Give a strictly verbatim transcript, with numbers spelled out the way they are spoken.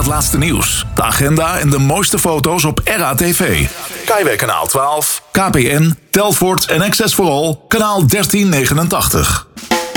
laatste nieuws, de agenda en de mooiste foto's op R A T V. Kaiwijk kanaal twaalf, K P N, Telfort en Access for All kanaal dertien negenentachtig.